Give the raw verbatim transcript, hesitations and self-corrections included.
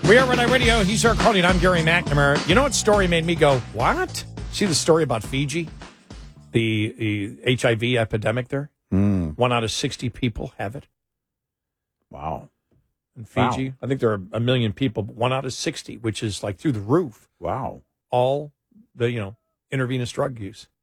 We are Red Eye Radio. He's our calling. I'm Gary McNamara. You know what story made me go, what? See the story about Fiji? The, the H I V epidemic there? Mm. One out of sixty people have it. Wow. In Fiji. Wow. I think there are a million people, but one out of sixty, which is like through the roof. Wow. All the, you know, intravenous drug use.